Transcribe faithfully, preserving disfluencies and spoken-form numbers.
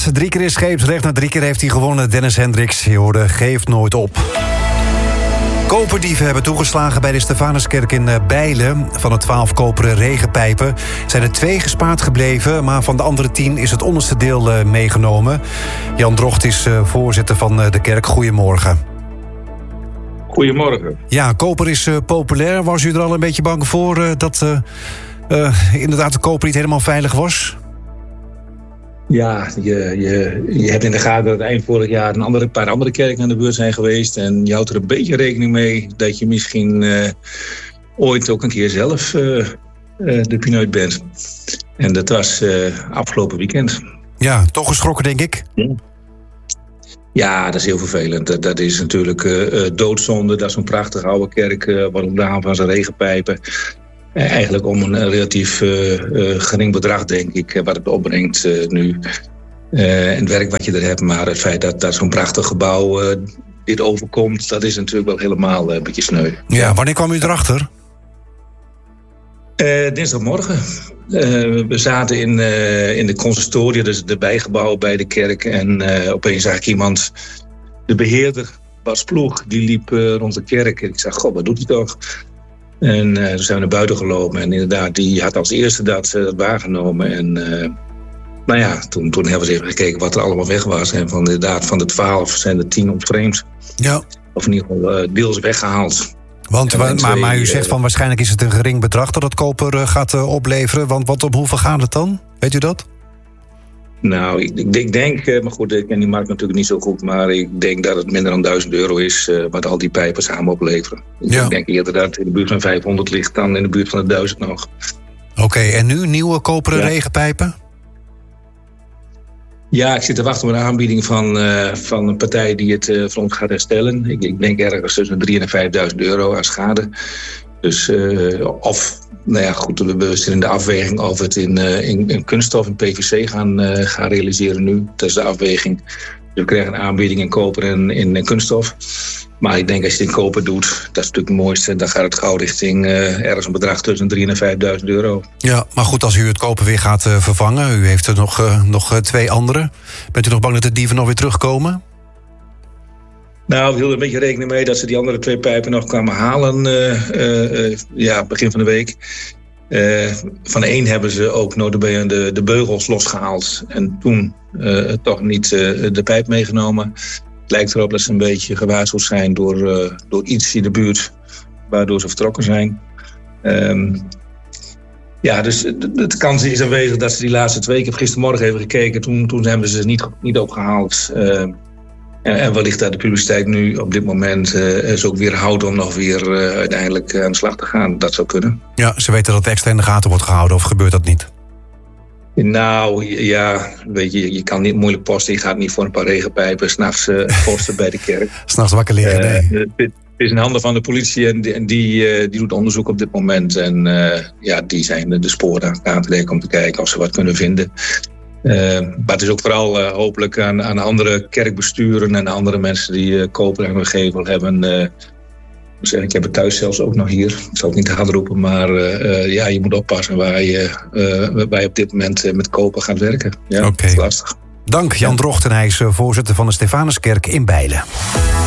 Zandvoort. Drie keer is scheepsrecht, na drie keer heeft hij gewonnen. Dennis Hendricks, je hoorde, geeft nooit op. Koperdieven hebben toegeslagen bij de Stefanuskerk in Bijlen. Van de twaalf koperen regenpijpen zijn er twee gespaard gebleven, maar van de andere tien is het onderste deel meegenomen. Jan Drocht is voorzitter van de kerk. Goedemorgen. Goedemorgen. Ja, koper is uh, populair. Was u er al een beetje bang voor uh, dat uh, uh, inderdaad de koper niet helemaal veilig was? Ja, je, je, je hebt in de gaten dat eind vorig jaar een andere, paar andere kerken aan de beurt zijn geweest. En je houdt er een beetje rekening mee dat je misschien uh, ooit ook een keer zelf uh, uh, de pineut bent. En dat was uh, afgelopen weekend. Ja, toch geschrokken, denk ik? Ja. Ja, dat is heel vervelend. Dat, dat is natuurlijk uh, doodzonde. Dat is een prachtige oude kerk, uh, waarom de van zijn regenpijpen. Uh, eigenlijk om een relatief uh, uh, gering bedrag, denk ik, wat het opbrengt uh, nu. Uh, en het werk wat je er hebt. Maar het feit dat, dat zo'n prachtig gebouw uh, dit overkomt, dat is natuurlijk wel helemaal uh, een beetje sneu. Ja, wanneer kwam u erachter? Uh, dinsdagmorgen. Uh, we zaten in, uh, in de consistorie, dus de bijgebouw bij de kerk. En uh, opeens zag ik iemand, de beheerder, Bas Ploeg, die liep uh, rond de kerk. En ik zei, god, wat doet hij toch? En uh, toen zijn we naar buiten gelopen. En inderdaad, die had als eerste dat, uh, dat waargenomen. En uh, nou ja, toen, toen hebben we eens even gekeken wat er allemaal weg was. En van inderdaad, van de twaalf zijn er tien ontvreemd. Ja. Of in ieder geval uh, deels weggehaald. Want, maar, twee, maar u zegt van waarschijnlijk is het een gering bedrag dat het koper uh, gaat uh, opleveren. Want wat op hoeveel gaat het dan? Weet u dat? Nou, ik, ik, ik denk, uh, maar goed, ik ken die markt natuurlijk niet zo goed. Maar ik denk dat het minder dan duizend euro is uh, wat al die pijpen samen opleveren. Ja. Ik denk eerder dat het in de buurt van vijfhonderd ligt dan in de buurt van de duizend nog. Oké, okay, en nu nieuwe koperen ja. regenpijpen? Ja, ik zit te wachten op een aanbieding van, uh, van een partij die het uh, voor ons gaat herstellen. Ik, ik denk ergens tussen de drieduizend en vijfduizend euro aan schade. Dus uh, of, nou ja, goed, we zitten in de afweging of we het in, uh, in, in kunststof en P V C gaan, uh, gaan realiseren nu. Dat is de afweging. Dus we krijgen een aanbieding in koper en in, in kunststof. Maar ik denk als je het in koper doet, dat is natuurlijk het mooiste. Dan gaat het gauw richting uh, ergens een bedrag tussen drieduizend en vijfduizend euro. Ja, maar goed, als u het koper weer gaat uh, vervangen, u heeft er nog, uh, nog uh, twee andere. Bent u nog bang dat de dieven nog weer terugkomen? Nou, we hielden een beetje rekening mee dat ze die andere twee pijpen nog kwamen halen. Uh, uh, uh, ja, begin van de week. Uh, van één hebben ze ook notabene de, de beugels losgehaald. En toen uh, toch niet uh, de pijp meegenomen. Het lijkt erop dat ze een beetje gewaarschuwd zijn door, uh, door iets in de buurt, waardoor ze vertrokken zijn. Um, ja, dus de, de kans is aanwezig dat ze die laatste twee, ik heb gistermorgen even gekeken, toen, toen hebben ze ze niet, niet opgehaald. Uh, en, en wellicht dat de publiciteit nu op dit moment uh, is ook weer houdt om nog weer uh, uiteindelijk aan de slag te gaan. Dat zou kunnen. Ja, ze weten dat het extra in de gaten wordt gehouden, of gebeurt dat niet? Nou, ja, weet je, je kan niet moeilijk posten. Je gaat niet voor een paar regenpijpen 's nachts uh, posten bij de kerk. 's Nachts wakker liggen, nee. Uh, het is in handen van de politie en die, die, uh, die doet onderzoek op dit moment. En uh, ja, die zijn de sporen aan te leggen om te kijken of ze wat kunnen vinden. Uh, maar het is ook vooral uh, hopelijk aan, aan andere kerkbesturen en andere mensen die uh, koper en gevel hebben. Uh, Ik heb het thuis zelfs ook nog hier. Ik zal het niet hard roepen, maar uh, ja, je moet oppassen waar je, uh, waar je op dit moment uh, met koper gaat werken. Ja, okay. Dat is lastig. Dank, Jan Drocht. En hij is voorzitter van de Stefanuskerk in Bijlen.